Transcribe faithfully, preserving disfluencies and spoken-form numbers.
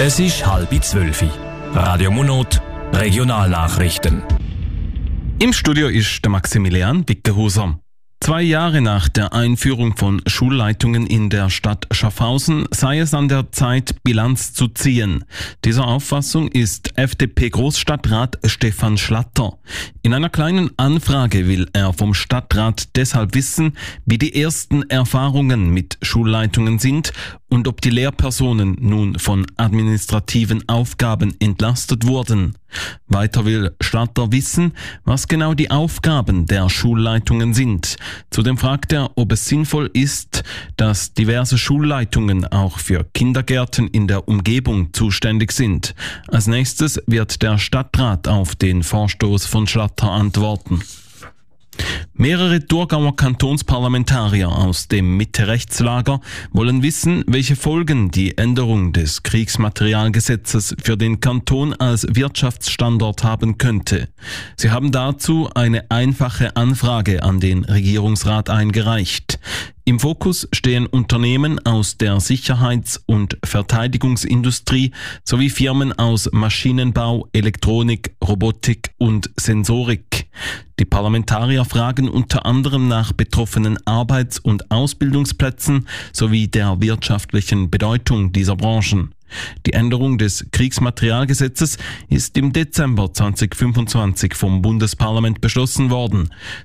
Es ist halb zwölf. Radio Monot, Regionalnachrichten. Im Studio ist der Maximilian Wickehuser. Zwei Jahre nach der Einführung von Schulleitungen in der Stadt Schaffhausen sei es an der Zeit, Bilanz zu ziehen. Dieser Auffassung ist F D P-Großstadtrat Stefan Schlatter. In einer kleinen Anfrage will er vom Stadtrat deshalb wissen, wie die ersten Erfahrungen mit Schulleitungen sind und ob die Lehrpersonen nun von administrativen Aufgaben entlastet wurden. Weiter will Schlatter wissen, was genau die Aufgaben der Schulleitungen sind. Zudem fragt er, ob es sinnvoll ist, dass diverse Schulleitungen auch für Kindergärten in der Umgebung zuständig sind. Als nächstes wird der Stadtrat auf den Vorstoß von Schlatter antworten. Mehrere Thurgauer Kantonsparlamentarier aus dem Mitte-Rechts-Lager wollen wissen, welche Folgen die Änderung des Kriegsmaterialgesetzes für den Kanton als Wirtschaftsstandort haben könnte. Sie haben dazu eine einfache Anfrage an den Regierungsrat eingereicht. Im Fokus stehen Unternehmen aus der Sicherheits- und Verteidigungsindustrie sowie Firmen aus Maschinenbau, Elektronik, Robotik und Sensorik. Die Parlamentarier fragen unter anderem nach betroffenen Arbeits- und Ausbildungsplätzen sowie der wirtschaftlichen Bedeutung dieser Branchen. Die Änderung des Kriegsmaterialgesetzes ist im Dezember zweitausendfünfundzwanzig vom Bundesparlament beschlossen worden.